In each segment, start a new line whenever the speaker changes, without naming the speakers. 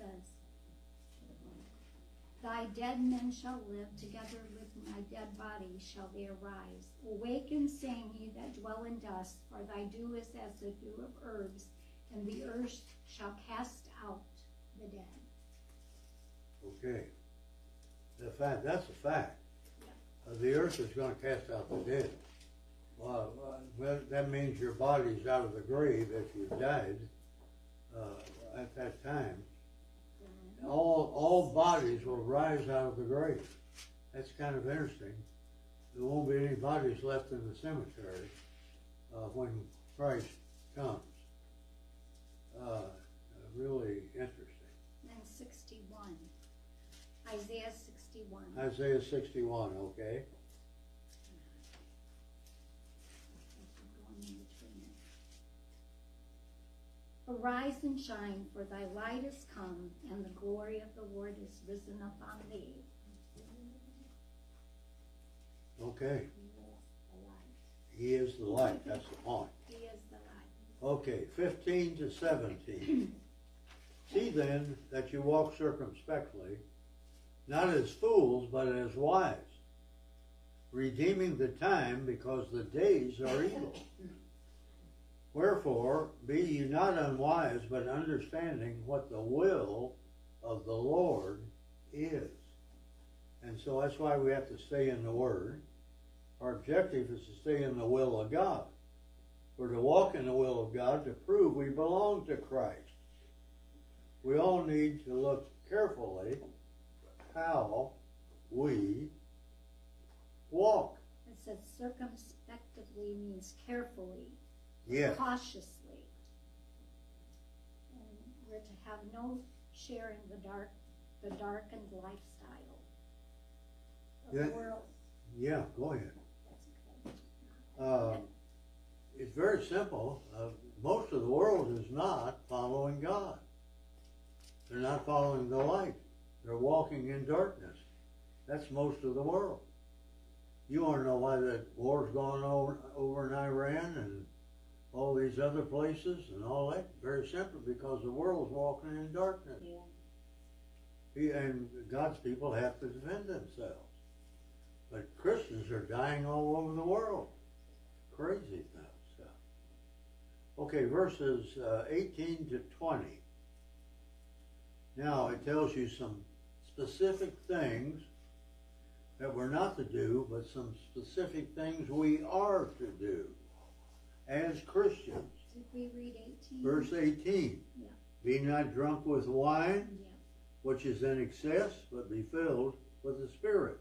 says, Thy dead men shall live, together with my dead body shall they arise. Awake and sing, ye that dwell in dust, for thy dew is as the dew of herbs, and the earth shall cast out the dead.
Okay. That's a fact.
Yeah.
The earth is going to cast out the dead. Well, that means your body's out of the grave if you died at that time. All bodies will rise out of the grave. That's kind of interesting. There won't be any bodies left in the cemetery when Christ comes. Really interesting.
And 61. Isaiah 61.
Isaiah 61, okay.
Arise and shine, for thy light is come, and the glory of the Lord is risen upon thee.
Okay.
He is the light.
He is the light. That's the point.
He is the light.
Okay, 15 to 17. See then that you walk circumspectly, not as fools, but as wise, redeeming the time, because the days are evil. Wherefore, be ye not unwise, but understanding what the will of the Lord is. And so that's why we have to stay in the Word. Our objective is to stay in the will of God. We're to walk in the will of God to prove we belong to Christ. We all need to look carefully how we walk.
It says circumspectively means carefully.
Yes.
Cautiously. And we're to have no share in the darkened lifestyle of the world.
Yeah, go ahead.
That's okay.
It's very simple. Most of the world is not following God. They're not following the light. They're walking in darkness. That's most of the world. You want to know why that war's going on over in Iran and all these other places and all that? Very simple, because the world's walking in darkness. Yeah. And God's people have to defend themselves. But Christians are dying all over the world. Crazy stuff. Okay, verses 18 to 20. Now it tells you some specific things that we're not to do, but some specific things we are to do as Christians.
Did we read 18?
Verse 18.
Yeah.
Be not drunk with wine,
Yeah.
which is in excess, but be filled with the Spirit.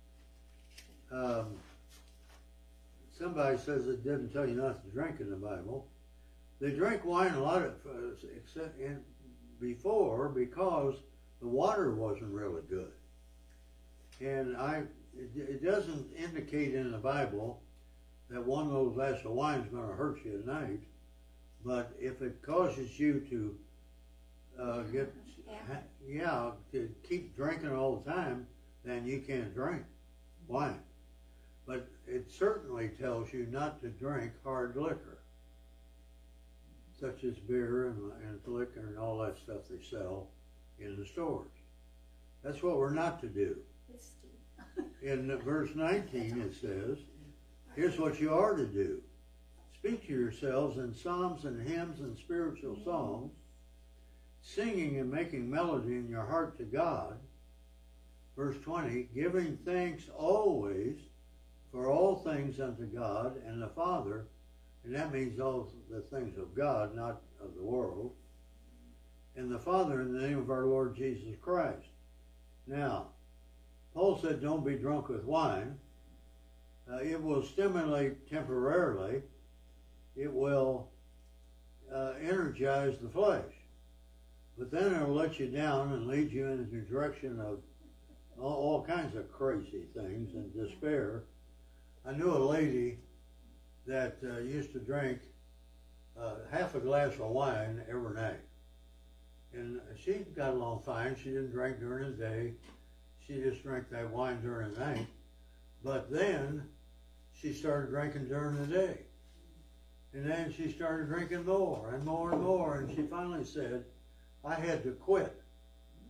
Somebody says it didn't tell you not to drink in the Bible. They drank wine a lot before because the water wasn't really good. And it doesn't indicate in the Bible that one little glass of wine is going to hurt you at night. But if it causes you to to keep drinking all the time, then you can't drink wine. But it certainly tells you not to drink hard liquor, such as beer and liquor and all that stuff they sell in the stores. That's what we're not to do. In verse 19 it says, here's what you are to do. Speak to yourselves in psalms and hymns and spiritual songs, singing and making melody in your heart to God. Verse 20, giving thanks always for all things unto God and the Father, and that means all the things of God, not of the world, and the Father in the name of our Lord Jesus Christ. Now, Paul said don't be drunk with wine. It will stimulate temporarily. It will energize the flesh. But then it'll let you down and lead you in the direction of all kinds of crazy things and despair. I knew a lady that used to drink half a glass of wine every night. And she got along fine. She didn't drink during the day. She just drank that wine during the night. But then she started drinking during the day. And then she started drinking more and more and more. And she finally said, I had to quit.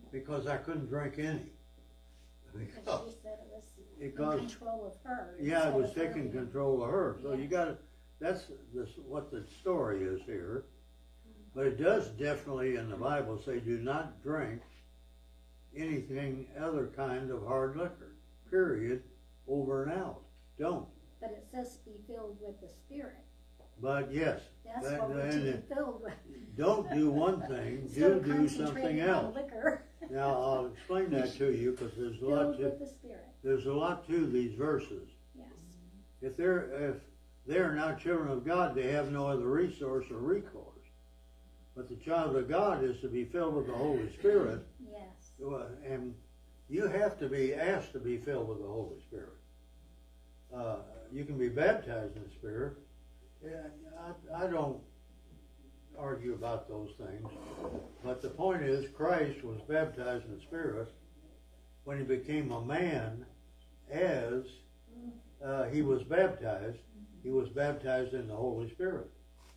because I couldn't drink any.
Because she said it was
Because-
in control of her.
Yeah, it was
instead of
taking
her.
control of her. So you
Yes.
gotta, that's what the story is here. But it does definitely in the Bible say do not drink anything other kind of hard liquor. Period. Over and out. Don't.
But it says be filled with the Spirit.
But yes,
That's
that-
what we're
and
to be
it-
filled with.
don't do one thing,
Instead of
do something
concentrating on
else.
liquor.
Now I'll explain that to you because there's a lot
Filled
to
with the Spirit.
there's a lot to these verses.
Yes.
If they're not children of God, they have no other resource or recourse. But the child of God is to be filled with the Holy Spirit,
Yes.
and you have to be asked to be filled with the Holy Spirit. You can be baptized in the Spirit. Yeah, I don't argue about those things, but the point is Christ was baptized in the Spirit when he became a man. As he was baptized in the Holy Spirit.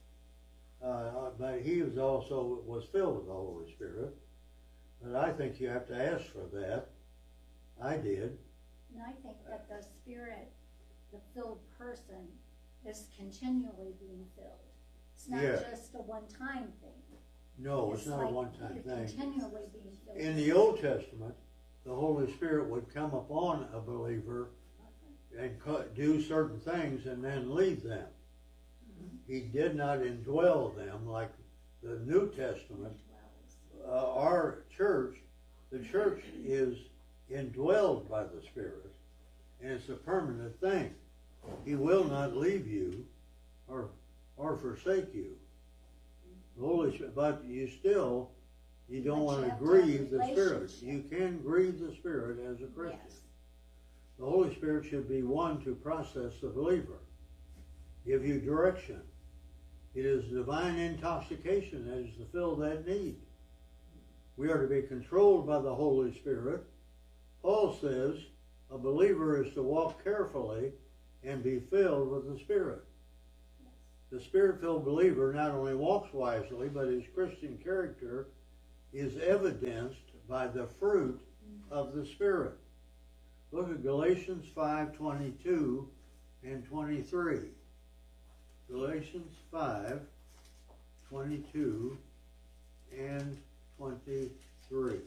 But he was filled with the Holy Spirit. But I think you have to ask for that. I did.
And I think that the Spirit, the filled person, is continually being filled. It's not
Yeah.
just a one-time thing.
No, it's not
like
a one-time
you're
thing.
continually being filled.
In the Old Testament, the Holy Spirit would come upon a believer and do certain things and then leave them. He did not indwell them like the New Testament. Our church, the church is indwelled by the Spirit, and it's a permanent thing. He will not leave you or forsake you. The Holy Spirit, but you don't
But
want
you
to
have to
grieve
have
the Spirit.
relationship.
You can grieve the Spirit as a Christian.
Yes.
The Holy Spirit should be one to process the believer, give you direction. It is divine intoxication that is to fill that need. We are to be controlled by the Holy Spirit. Paul says a believer is to walk carefully and be filled with the Spirit. The Spirit-filled believer not only walks wisely, but his Christian character is evidenced by the fruit of the Spirit. Look at Galatians 5:22 and 23. Galatians 5:22 and 23.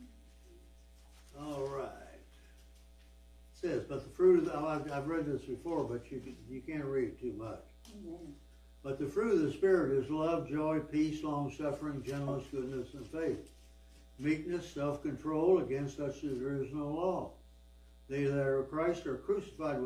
All right. It says, but the fruit of I've read this before, but you can't read it too much.
Amen.
But the fruit of the Spirit is love, joy, peace, long-suffering, gentleness, goodness, and faith. Meekness, self-control, against such there is no law. They that are Christ are crucified with